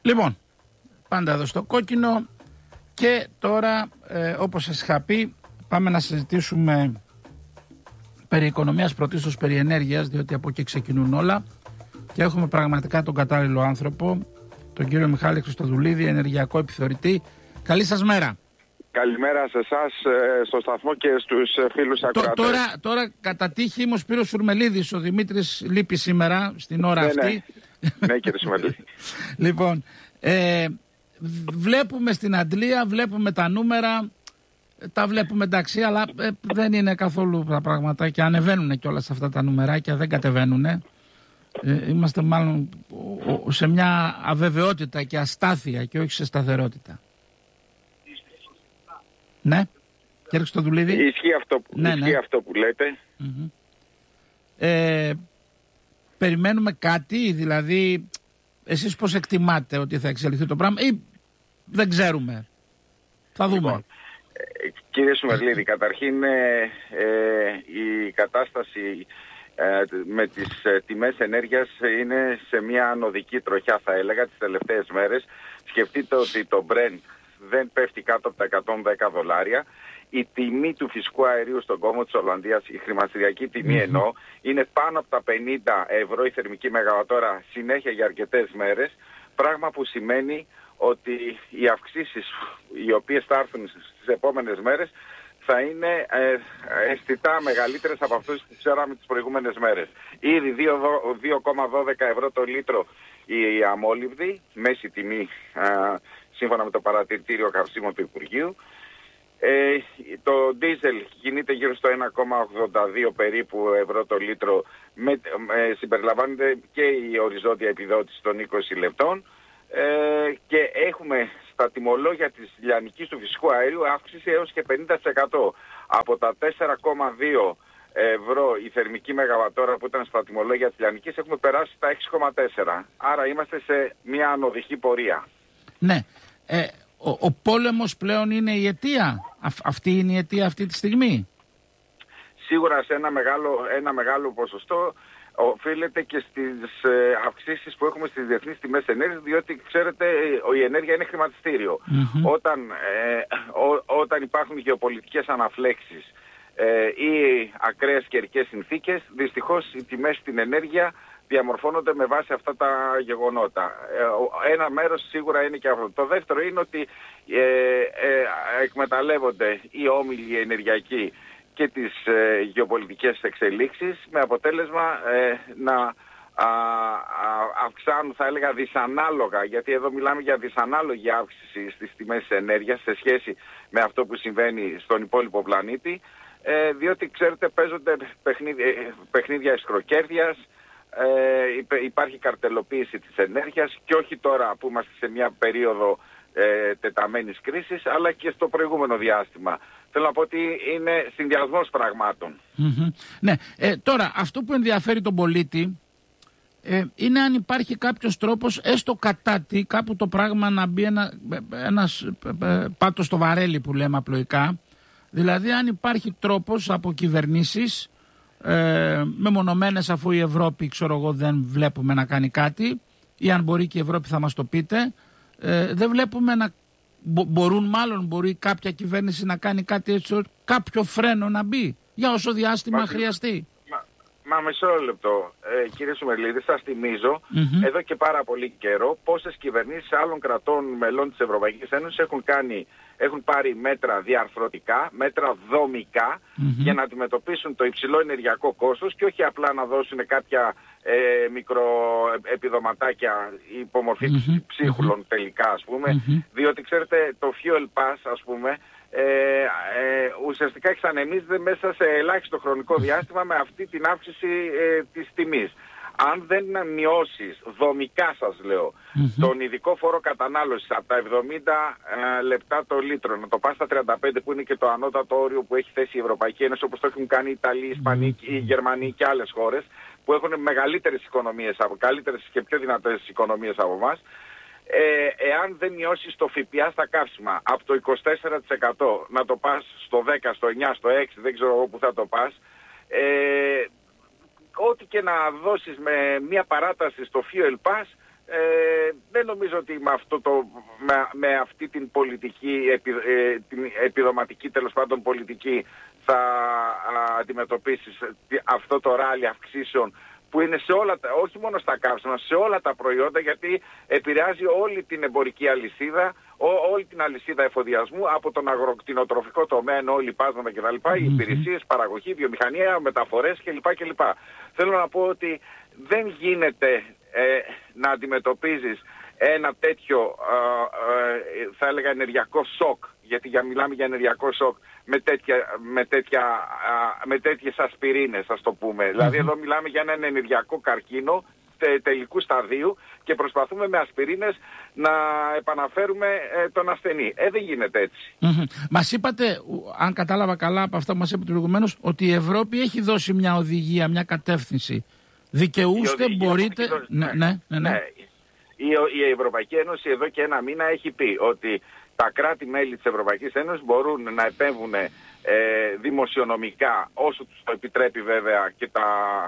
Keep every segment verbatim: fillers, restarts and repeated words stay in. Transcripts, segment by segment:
Λοιπόν, πάντα εδώ στο κόκκινο και τώρα ε, όπως σας είχα πει πάμε να συζητήσουμε περί οικονομίας, πρωτίστως περί ενέργειας, διότι από εκεί ξεκινούν όλα και έχουμε πραγματικά τον κατάλληλο άνθρωπο, τον κύριο Μιχάλη Χριστοδουλίδη, ενεργειακό επιθεωρητή. Καλή σας μέρα. Καλημέρα σε εσάς, στο σταθμό και στους φίλους ακροατές. Τώρα, τώρα κατά τύχη είμαι ο Σπύρος Σουρμελίδης, ο Δημήτρης λείπει σήμερα στην ώρα ναι, αυτή. Ναι, ναι κύριε Σουρμελίδη. Λοιπόν, ε, βλέπουμε στην Αντλία, βλέπουμε τα νούμερα, τα βλέπουμε εντάξει, αλλά ε, δεν είναι καθόλου τα πράγματα και ανεβαίνουν κιόλας αυτά τα νούμεράκια, δεν κατεβαίνουν. Ε, είμαστε μάλλον σε μια αβεβαιότητα και αστάθεια και όχι σε σταθερότητα. Ναι, κύριε Χριστοδουλίδη. Ισχύει αυτό που, ναι, ισχύει ναι. αυτό που λέτε. Mm-hmm. Ε, περιμένουμε κάτι, δηλαδή εσείς πώς εκτιμάτε ότι θα εξελιχθεί το πράγμα ή δεν ξέρουμε. Θα δούμε. Λοιπόν, ε, κύριε Σουρμελίδη, καταρχήν ε, ε, η κατάσταση ε, με τις ε, τιμές ενέργειας είναι σε μια ανωδική τροχιά, θα έλεγα, τις τελευταίες μέρες. Σκεφτείτε ότι το Brent δεν πέφτει κάτω από τα εκατόν δέκα δολάρια. Η τιμή του φυσικού αερίου στον κόμβο της Ολλανδίας, η χρηματιστηριακή τιμή mm-hmm. ενώ, είναι πάνω από τα πενήντα ευρώ η θερμική μεγαβατόρα συνέχεια για αρκετές μέρες. Πράγμα που σημαίνει ότι οι αυξήσεις οι οποίες θα έρθουν στις επόμενες μέρες θα είναι ε, αισθητά μεγαλύτερες από αυτές που ξέραμε τις προηγούμενες μέρες. Ήδη δύο κόμμα δώδεκα ευρώ το λίτρο η αμόλυβδη, μέση τιμή ε, σύμφωνα με το παρατηρητήριο καυσίμων του Υπουργείου. Ε, το ντίζελ κινείται γύρω στο ένα κόμμα ογδόντα δύο περίπου ευρώ το λίτρο, με, ε, συμπεριλαμβάνεται και η οριζόντια επιδότηση των είκοσι λεπτών ε, και έχουμε στα τιμολόγια της λιανικής του φυσικού αερίου αύξηση έως και πενήντα τοις εκατό. Από τα τέσσερα κόμμα δύο ευρώ η θερμική μεγαβατόρα που ήταν στα τιμολόγια της λιανικής έχουμε περάσει στα έξι κόμμα τέσσερα. Άρα είμαστε σε μια ανωδική πορεία. Ναι. Ε, ο, ο πόλεμος πλέον είναι η αιτία. Α, αυτή είναι η αιτία αυτή τη στιγμή. Σίγουρα σε ένα μεγάλο, ένα μεγάλο ποσοστό οφείλεται και στις ε, αυξήσεις που έχουμε στις διεθνείς τιμές ενέργειας, διότι ξέρετε η ενέργεια είναι χρηματιστήριο. Mm-hmm. Όταν, ε, ό, όταν υπάρχουν γεωπολιτικές αναφλέξεις ε, ή ακραίες καιρικές συνθήκες, δυστυχώς οι τιμές στην ενέργεια διαμορφώνονται με βάση αυτά τα γεγονότα. Ένα μέρος σίγουρα είναι και αυτό. Το δεύτερο είναι ότι ε, ε, εκμεταλλεύονται οι όμιλοι ενεργειακοί και τις ε, γεωπολιτικές εξελίξεις με αποτέλεσμα ε, να α, α, αυξάνουν, θα έλεγα, δυσανάλογα, γιατί εδώ μιλάμε για δυσανάλογη αύξηση στις τιμές ενέργειας σε σχέση με αυτό που συμβαίνει στον υπόλοιπο πλανήτη, ε, διότι ξέρετε παίζονται παιχνίδια, παιχνίδια αισχροκέρδειας. Ε, υπάρχει καρτελοποίηση της ενέργειας και όχι τώρα που είμαστε σε μια περίοδο ε, τεταμένης κρίσης, αλλά και στο προηγούμενο διάστημα. Θέλω να πω ότι είναι συνδυασμός πραγμάτων. Mm-hmm. Ναι, ε, τώρα αυτό που ενδιαφέρει τον πολίτη ε, είναι αν υπάρχει κάποιος τρόπος έστω κατάτι κάπου το πράγμα να μπει ένα, ένας ε, πάτος στο βαρέλι που λέμε απλοϊκά, δηλαδή αν υπάρχει τρόπος από κυβερνήσεις Ε, μεμονωμένες, αφού η Ευρώπη ξέρω εγώ δεν βλέπουμε να κάνει κάτι, ή αν μπορεί και η Ευρώπη θα μας το πείτε, ε, δεν βλέπουμε να μπο, μπορούν μάλλον μπορεί κάποια κυβέρνηση να κάνει κάτι έτσι, κάποιο φρένο να μπει για όσο διάστημα μα, χρειαστεί. Μα, μα μισό λεπτό ε, κύριε Σουρμελίδη, σας θυμίζω mm-hmm. εδώ και πάρα πολύ καιρό πόσες κυβερνήσεις άλλων κρατών μελών της Ευρωπαϊκής Ένωσης έχουν κάνει, έχουν πάρει μέτρα διαρθρωτικά, μέτρα δομικά mm-hmm. για να αντιμετωπίσουν το υψηλό ενεργειακό κόστος και όχι απλά να δώσουν κάποια ε, μικροεπιδοματάκια υπομορφή mm-hmm. ψίχουλων mm-hmm. τελικά, ας πούμε, mm-hmm. διότι ξέρετε το fuel pass, ας πούμε, ε, ε, ουσιαστικά εξανεμίζεται μέσα σε ελάχιστο χρονικό διάστημα με αυτή την αύξηση ε, της τιμής. Αν δεν μειώσεις δομικά, σας λέω, mm-hmm. τον ειδικό φόρο κατανάλωσης από τα εβδομήντα ε, λεπτά το λίτρο, να το πας στα τριάντα πέντε που είναι και το ανώτατο όριο που έχει θέσει η Ευρωπαϊκή Ένωση, όπως το έχουν κάνει οι Ιταλοί, οι Ισπανοί, οι Γερμανοί και άλλες χώρες που έχουν μεγαλύτερες οικονομίες, καλύτερες και πιο δυνατές οικονομίες από εμάς, ε, εάν δεν μειώσεις το ΦΠΑ στα καύσιμα από το είκοσι τέσσερα τοις εκατό να το πας στο δέκα, στο εννιά, στο έξι, δεν ξέρω εγώ που θα το πας, ε, ό,τι και να δώσεις με μια παράταση στο fuel pass Ε, δεν νομίζω ότι με, αυτό το, με, με αυτή την πολιτική, επι, ε, την επιδοματική τέλος πάντων πολιτική θα α, αντιμετωπίσεις αυτό το ράλι αυξήσεων που είναι σε όλα τα, όχι μόνο στα καύσιμα, σε όλα τα προϊόντα, γιατί επηρεάζει όλη την εμπορική αλυσίδα, ό, όλη την αλυσίδα εφοδιασμού από τον αγροκτηνοτροφικό τομέα, εννοώ λιπάσματα κτλ., mm-hmm. οι υπηρεσίες, παραγωγή, βιομηχανία, μεταφορές κλπ. κλπ. Θέλω να πω ότι δεν γίνεται ε, να αντιμετωπίζεις ένα τέτοιο, ε, ε, θα έλεγα, ενεργειακό σοκ, γιατί για, μιλάμε για ενεργειακό σοκ, με, τέτοια, με, τέτοια, α, με τέτοιες ασπιρίνες, ας το πούμε. Mm-hmm. Δηλαδή εδώ μιλάμε για έναν ενεργειακό καρκίνο τε, τελικού σταδίου και προσπαθούμε με ασπιρίνες να επαναφέρουμε ε, τον ασθενή. Ε, δεν γίνεται έτσι. Mm-hmm. Μας είπατε, αν κατάλαβα καλά από αυτά που μας είπατε προηγουμένως, ότι η Ευρώπη έχει δώσει μια οδηγία, μια κατεύθυνση. Δικαιούστε, οδηγία, μπορείτε... Δώσει, ναι, ναι, ναι, ναι. ναι. Η, η Ευρωπαϊκή Ένωση εδώ και ένα μήνα έχει πει ότι τα κράτη-μέλη της Ευρωπαϊκής Ένωσης μπορούν να επέμβουν ε, δημοσιονομικά, όσο τους το επιτρέπει βέβαια και τα,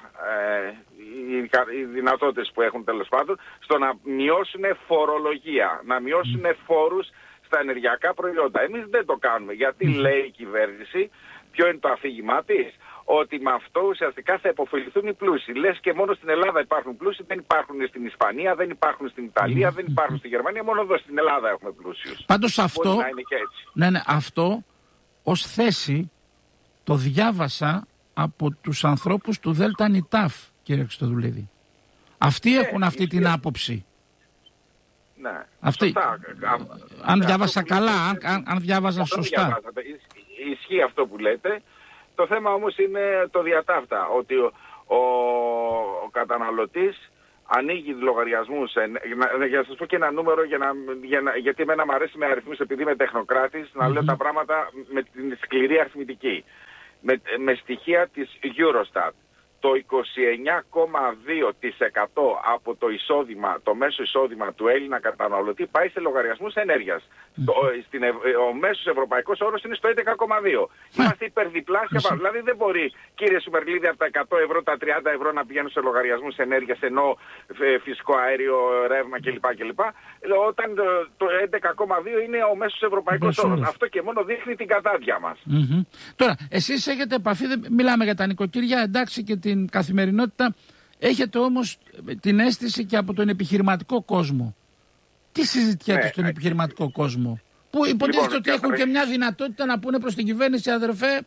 ε, οι, οι δυνατότητες που έχουν τέλος πάντων, στο να μειώσουν φορολογία, να μειώσουν φόρους στα ενεργειακά προϊόντα. Εμείς δεν το κάνουμε. Γιατί λέει η κυβέρνηση, ποιο είναι το αφήγημά της? Ότι με αυτό ουσιαστικά θα υποφεληθούν οι πλούσιοι. Λες και μόνο στην Ελλάδα υπάρχουν πλούσιοι, δεν υπάρχουν στην Ισπανία, δεν υπάρχουν στην Ιταλία, δεν υπάρχουν στη Γερμανία, μόνο εδώ στην Ελλάδα έχουμε πλούσιους. Πάντως αυτό, να είναι και έτσι. Ναι, ναι, αυτό ως θέση το διάβασα από τους ανθρώπους του Δέλτα Νιτάφ, κύριε Χριστοδουλίδη. Αυτοί ναι, έχουν αυτή την άποψη. Ναι, αυτή, σωστά. Αν διάβασα καλά, αν, αν, αν διάβαζα σωστά. Ισχύει αυτό που λέτε. Το θέμα όμως είναι το διατάφτα, ότι ο, ο, ο καταναλωτής ανοίγει λογαριασμούς. Για να σας πω και ένα νούμερο, για να, για να, γιατί εμένα μου αρέσει με αριθμούς, επειδή είμαι τεχνοκράτης, mm-hmm. να λέω τα πράγματα με την σκληρή αριθμητική. Με, με στοιχεία της Eurostat. Το είκοσι εννιά κόμμα δύο τοις εκατό από το εισόδημα, το μέσο εισόδημα του Έλληνα καταναλωτή πάει σε λογαριασμούς ενέργειας. Mm. Το, στην, ο μέσος ευρωπαϊκός όρος είναι στο έντεκα κόμμα δύο. Είμαστε υπερδιπλάσια. Mm. Δηλαδή δεν μπορεί, κύριε Σουμερλίδη, από τα εκατό ευρώ, τα τριάντα ευρώ να πηγαίνουν σε λογαριασμούς ενέργειας, ενώ ε, φυσικό αέριο, ρεύμα κλπ. κλπ. Όταν το, το έντεκα κόμμα δύο είναι ο μέσος ευρωπαϊκός όρος. Αυτό και μόνο δείχνει την κατάδια μας. Mm-hmm. Τώρα, εσείς έχετε επαφή, δεν μιλάμε για τα νοικοκυριά, εντάξει, και την καθημερινότητα, έχετε όμως την αίσθηση και από τον επιχειρηματικό κόσμο. Τι συζητιέται ναι, στον ναι. επιχειρηματικό κόσμο, που υποτίθεται λοιπόν, ότι έχουν και μια δυνατότητα να πούνε προς την κυβέρνηση, αδερφέ,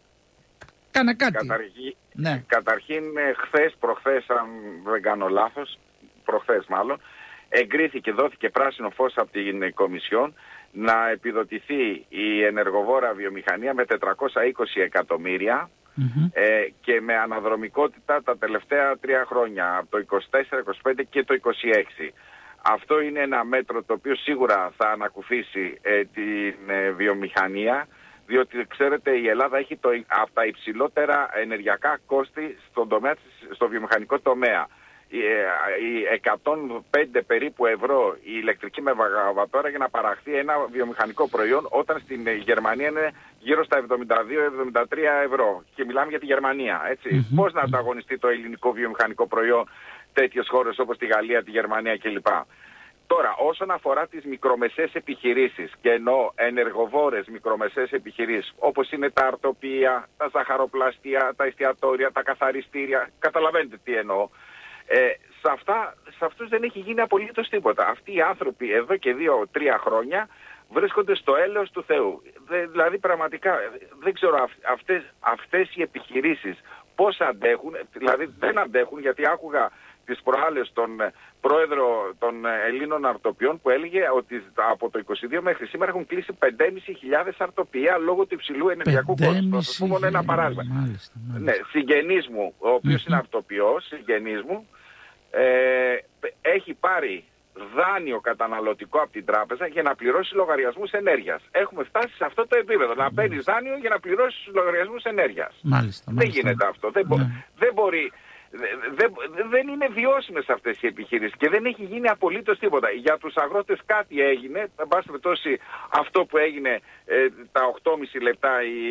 κάνε κάτι. Καταρχή, ναι. Καταρχήν, χθες, προχθές, αν δεν κάνω λάθος, προχθές μάλλον, εγκρίθηκε, δόθηκε πράσινο φως από την Κομισιόν να επιδοτηθεί η ενεργοβόρα βιομηχανία με τετρακόσια είκοσι εκατομμύρια. Mm-hmm. Ε, και με αναδρομικότητα τα τελευταία τρία χρόνια, από το είκοσι τέσσερα, είκοσι πέντε και το είκοσι έξι. Αυτό είναι ένα μέτρο το οποίο σίγουρα θα ανακουφίσει ε, την ε, βιομηχανία, διότι ξέρετε η Ελλάδα έχει το, από τα υψηλότερα ενεργειακά κόστη στον τομέα, στο βιομηχανικό τομέα. Οι εκατόν πέντε περίπου ευρώ η ηλεκτρική μεγαβατόρα για να παραχθεί ένα βιομηχανικό προϊόν, όταν στην Γερμανία είναι γύρω στα εβδομήντα δύο με εβδομήντα τρία ευρώ. Και μιλάμε για τη Γερμανία, έτσι. Mm-hmm. Πώς να ανταγωνιστεί το ελληνικό βιομηχανικό προϊόν τέτοιες χώρες όπως τη Γαλλία, τη Γερμανία κλπ. Τώρα, όσον αφορά τις μικρομεσαίες επιχειρήσεις, και εννοώ ενεργοβόρες μικρομεσαίες επιχειρήσεις, όπως είναι τα αρτοπία, τα ζαχαροπλαστεία, τα εστιατόρια, τα καθαριστήρια, καταλαβαίνετε τι εννοώ. Ε, σε, αυτά, σε αυτούς δεν έχει γίνει απολύτως τίποτα. Αυτοί οι άνθρωποι εδώ και δύο-τρία χρόνια βρίσκονται στο έλεος του Θεού. Δε, δηλαδή πραγματικά δεν ξέρω αυ, αυτές, αυτές οι επιχειρήσεις πώς αντέχουν, δηλαδή δεν αντέχουν, γιατί άκουγα τις προάλλες τον πρόεδρο των Ελλήνων αρτοπιών που έλεγε ότι από το είκοσι δύο μέχρι σήμερα έχουν κλείσει πέντε χιλιάδες πεντακόσια αρτοπία λόγω του υψηλού ενεργειακού κόστου. Θα σας πούμε ένα παράδειγμα. Μάλιστα, μάλιστα. Ναι, συγγενής μου, ο οποίος mm-hmm. είναι αρτοπιός, συγγενής μου, ε, έχει πάρει δάνειο καταναλωτικό από την τράπεζα για να πληρώσει λογαριασμούς ενέργειας. Έχουμε φτάσει σε αυτό το επίπεδο. Να παίρνεις δάνειο για να πληρώσεις λογαριασμούς ενέργειας. Μάλιστα, μάλιστα. Δεν γίνεται αυτό. Δεν, μπο- ναι. δεν μπορεί δεν, δεν είναι βιώσιμες αυτές οι επιχειρήσεις και δεν έχει γίνει απολύτως τίποτα. Για τους αγρότες κάτι έγινε, εν πάση περιπτώσει αυτό που έγινε ε, τα οκτώ κόμμα πέντε λεπτά η,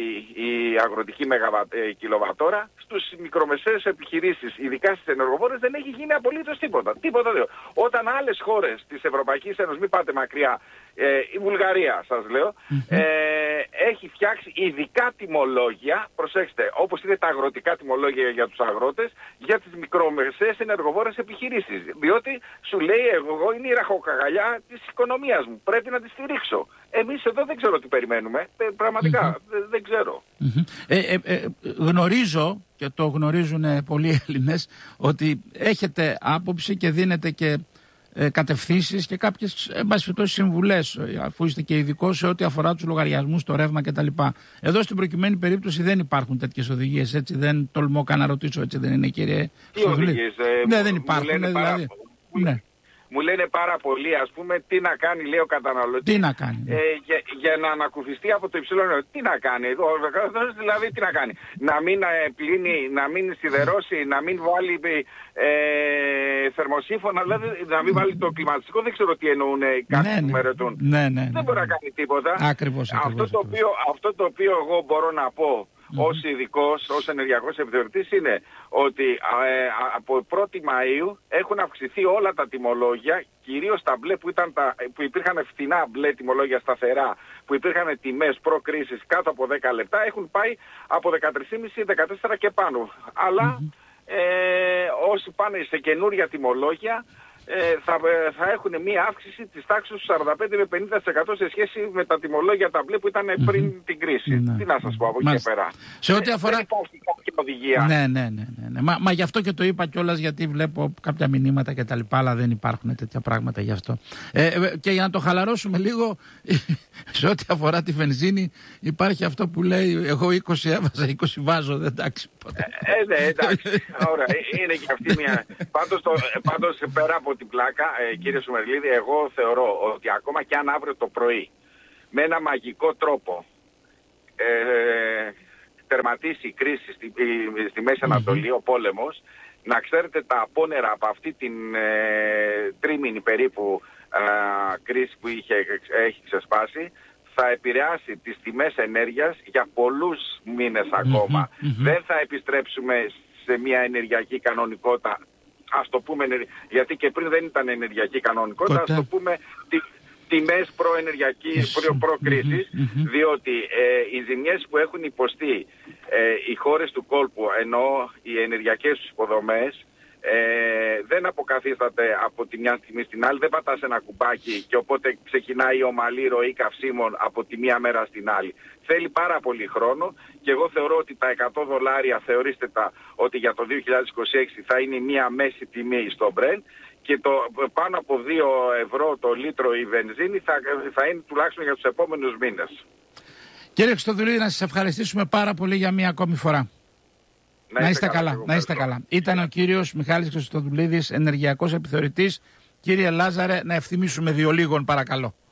η αγροτική μεγαβα, ε, κιλοβατόρα, στους μικρομεσαίες επιχειρήσεις, ειδικά στις ενεργοβόρες, δεν έχει γίνει απολύτως τίποτα. Τίποτα δεν. Όταν άλλες χώρες της Ευρωπαϊκής Ένωσης, μην πάτε μακριά, ε, η Βουλγαρία σας λέω, mm-hmm. ε, έχει φτιάξει ειδικά τιμολόγια, προσέξτε, όπως είναι τα αγροτικά τιμολόγια για τους αγρότες, για τις μικρομεσαίες ενεργοβόρες επιχειρήσεις. Διότι σου λέει, εγώ είναι η ραχοκαγαλιά της οικονομίας μου, πρέπει να τη στηρίξω. Εμείς εδώ δεν ξέρω τι περιμένουμε, πραγματικά mm-hmm. δεν, δεν ξέρω. Mm-hmm. Ε, ε, ε, γνωρίζω, και το γνωρίζουν πολλοί Έλληνες, ότι έχετε άποψη και δίνετε και ε, κατευθύνσεις και κάποιες εμπασχετώσεις συμβουλές, αφού είστε και ειδικός σε ό,τι αφορά τους λογαριασμούς, το ρεύμα κτλ. Εδώ στην προκειμένη περίπτωση δεν υπάρχουν τέτοιες οδηγίες, έτσι, δεν τολμώ καν να ρωτήσω, έτσι δεν είναι, κύριε? Τι οδηγίες? Ε, ναι, δεν υπάρχουν, δηλαδή. Πάρα... Ναι. Μου λένε πάρα πολύ, ας πούμε, τι να κάνει, λέει ο καταναλωτής. Τι να κάνει. Ε, για, για να ανακουφιστεί από το υψηλό νερό. Τι να κάνει. Ο καταναλωτής δηλαδή τι να κάνει. Να μην ε, πλύνει, να μην σιδερώσει, να μην βάλει ε, θερμοσύφωνα, δηλαδή να μην βάλει το κλιματιστικό. Δεν ξέρω τι εννοούν κάποιοι ναι, που ναι. μερετούν. Ναι, ναι, ναι. Δεν μπορεί να κάνει τίποτα. Ακριβώς, ακριβώς, αυτό, το ακριβώς. οποίο, αυτό το οποίο εγώ μπορώ να πω Mm-hmm. ως ειδικός, ως ενεργειακός επιθεωρητής, είναι ότι ε, από πρώτη Μαΐου έχουν αυξηθεί όλα τα τιμολόγια, κυρίως τα μπλε που, ήταν τα, που υπήρχαν φθηνά μπλε τιμολόγια σταθερά, που υπήρχαν τιμές προ-κρίσης κάτω από δέκα λεπτά, έχουν πάει από δεκατρία κόμμα πέντε δεκατέσσερα και πάνω. Αλλά mm-hmm. ε, όσοι πάνε σε καινούρια τιμολόγια, Ε, θα, θα έχουν μία αύξηση της τάξης του σαράντα πέντε με πενήντα τοις εκατό σε σχέση με τα τιμολόγια τα μπλε που ήταν mm-hmm. πριν την κρίση. Mm-hmm. Τι να σας πω από εκεί και πέρα. Σε ό,τι αφορά... Δεν υπάρχει κάποια οδηγία. Ναι, ναι, ναι. ναι, ναι. Μα, μα γι' αυτό και το είπα κιόλας, γιατί βλέπω κάποια μηνύματα και τα λοιπά, αλλά δεν υπάρχουν τέτοια πράγματα γι' αυτό. Ε, και για να το χαλαρώσουμε λίγο, σε ό,τι αφορά τη βενζίνη, υπάρχει αυτό που λέει, εγώ είκοσι έβαζα, είκοσι βάζω, δεν εντάξει ποτέ. Ε, ναι, εντάξει. Ωραία, είναι και αυτή μια... Πάντως, το, πάντως πέρα από την πλάκα, ε, κύριε Σουμερλίδη, εγώ θεωρώ ότι ακόμα και αν αύριο το πρωί με ένα μαγικό τρόπο ε, τερματίσει η κρίση στη, στη Μέση Ανατολή, ο πόλεμος, να ξέρετε τα απόνερα από αυτή την ε, τρίμηνη περίπου ε, κρίση που είχε, έχει ξεσπάσει, θα επηρεάσει τις τιμές ενέργειας για πολλούς μήνες ακόμα. Mm-hmm, mm-hmm. Δεν θα επιστρέψουμε σε μια ενεργειακή κανονικότητα, ας το πούμε, γιατί και πριν δεν ήταν ενεργειακή κανονικότητα, ας το πούμε τι, τιμές προενεργειακής, προ, προκρίσης, mm-hmm, mm-hmm. διότι ε, οι ζημιές που έχουν υποστεί ε, οι χώρες του κόλπου, ενώ οι ενεργειακές τους υποδομές, Ε, δεν αποκαθίσταται από τη μια στιγμή στην άλλη, δεν πατάς ένα κουμπάκι και οπότε ξεκινάει η ομαλή ροή καυσίμων από τη μία μέρα στην άλλη. Θέλει πάρα πολύ χρόνο και εγώ θεωρώ ότι τα εκατό δολάρια, θεωρήστε τα ότι για το δύο χιλιάδες είκοσι έξι θα είναι μια μέση τιμή στο Brent και το πάνω από δύο ευρώ το λίτρο η βενζίνη θα, θα είναι τουλάχιστον για τους επόμενους μήνες. Κύριε Χριστοδουλίδη, να σας ευχαριστήσουμε πάρα πολύ για μία ακόμη φορά. Να, να είστε καλά, καλά. να είστε καλά. Ήταν ο κύριος Μιχάλης Χριστοδουλίδης, ενεργειακός επιθεωρητής. Κύριε Λάζαρε, να ευθυμίσουμε δύο λίγων παρακαλώ.